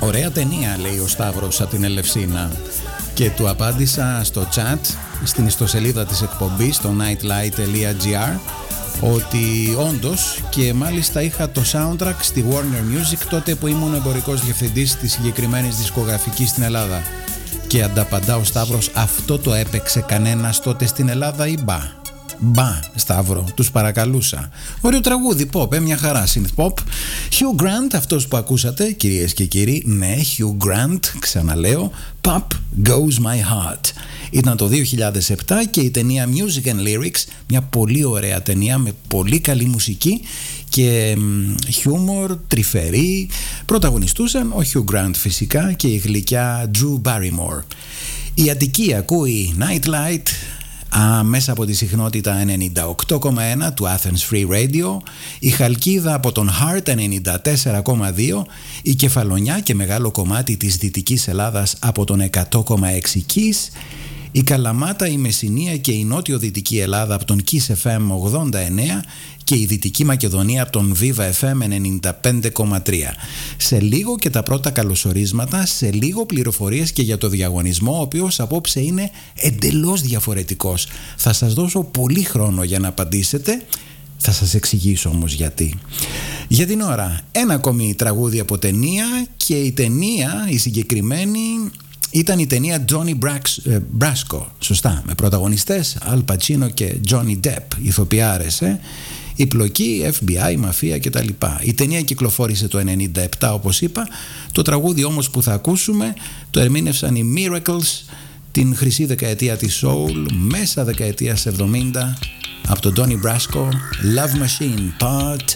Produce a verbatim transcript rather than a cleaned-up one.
Ωραία ταινία, λέει ο Σταύρος από την Ελευσίνα. Και του απάντησα στο chat, στην ιστοσελίδα της εκπομπής, στο nightlight τελεία gr, ότι όντως, και μάλιστα είχα το soundtrack στη Warner Music τότε που ήμουν εμπορικός διευθυντής της συγκεκριμένης δισκογραφικής στην Ελλάδα. Και ανταπαντά ο Σταύρος, αυτό το έπαιξε κανένας τότε στην Ελλάδα ή μπα? Μπα, Σταύρο, τους παρακαλούσα. Ωραίο τραγούδι, pop, ε, μια χαρά, synth pop. Hugh Grant, αυτός που ακούσατε, κυρίες και κύριοι, ναι, Hugh Grant, ξαναλέω, Pop Goes My Heart. Ήταν το δύο χιλιάδες επτά και η ταινία Music and Lyrics, μια πολύ ωραία ταινία με πολύ καλή μουσική και χιούμορ, τρυφερή. Πρωταγωνιστούσαν ο Hugh Grant φυσικά και η γλυκιά Drew Barrymore. Η Αττική ακούει Nightlight Α, μέσα από τη συχνότητα ενενήντα οκτώ κόμμα ένα του Athens Free Radio, η Χαλκίδα από τον Heart ενενήντα τέσσερα κόμμα δύο, η Κεφαλονιά και μεγάλο κομμάτι της Δυτικής Ελλάδας από τον εκατό κόμμα έξι Kiss, η Καλαμάτα, η Μεσσηνία και η Νότιο-Δυτική Ελλάδα από τον Kiss εφ εμ ογδόντα εννέα και η Δυτική Μακεδονία από τον Viva εφ εμ ενενήντα πέντε κόμμα τρία. Σε λίγο και τα πρώτα καλωσορίσματα, σε λίγο πληροφορίες και για το διαγωνισμό, ο οποίος απόψε είναι εντελώς διαφορετικός. Θα σας δώσω πολύ χρόνο για να απαντήσετε, θα σας εξηγήσω όμως γιατί. Για την ώρα, ένα ακόμη τραγούδι από ταινία, και η ταινία, η συγκεκριμένη, ήταν η ταινία Johnny Brasco, σωστά, με πρωταγωνιστές Al Pacino και Johnny Depp, ηθοποιάρες, ε? Η πλοκή, εφ μπι άι, μαφία κτλ. Η ταινία κυκλοφόρησε το ενενήντα επτά, όπως είπα. Το τραγούδι όμως που θα ακούσουμε το ερμήνευσαν οι Miracles την χρυσή δεκαετία της Soul, μέσα δεκαετίας εβδομήντα, από τον Johnny Brasco, Love Machine Part